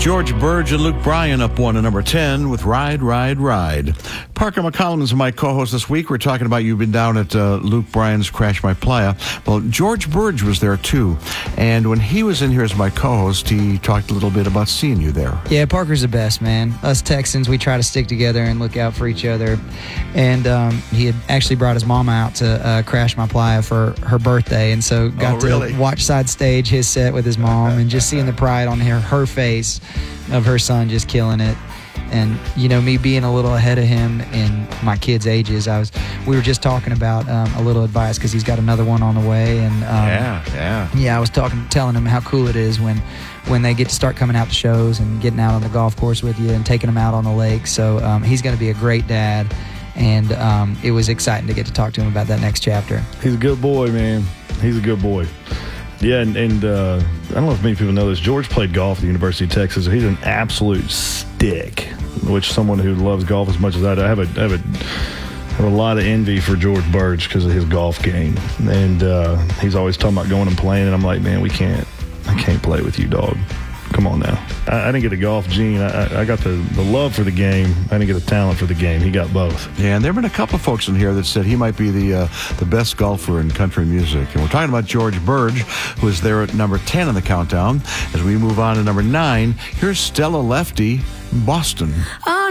George Burge and Luke Bryan up one to number 10 with Ride, Ride, Ride. Parker McCollum is my co-host this week. We're talking about you've been down at Luke Bryan's Crash My Playa. Well, George Burge was there too. And when he was in here as my co-host, he talked a little bit about seeing you there. Yeah, Parker's the best, man. Us Texans, we try to stick together and look out for each other. And he had actually brought his mama out to Crash My Playa for her birthday. And so got to watch side stage his set with his mom and just seeing the pride on her face of her son just killing it. And, you know, me being a little ahead of him in my kids' ages, we were just talking about a little advice because he's got another one on the way. And I was telling him how cool it is when they get to start coming out to shows and getting out on the golf course with you and taking them out on the lake. So he's going to be a great dad. And it was exciting to get to talk to him about that next chapter. He's a good boy, man. He's a good boy. Yeah, and I don't know if many people know this. George played golf at the University of Texas. He's an absolute stick, which someone who loves golf as much as I do, I have a lot of envy for George Burge because of his golf game. And he's always talking about going and playing, and I'm like, man, I can't play with you, dog. Come on now. I didn't get a golf gene. I got the love for the game. I didn't get a talent for the game. He got both. Yeah, and there have been a couple of folks in here that said he might be the best golfer in country music. And we're talking about George Burge, who is there at number 10 in the countdown. As we move on to number 9, here's Stella Lefty, Boston.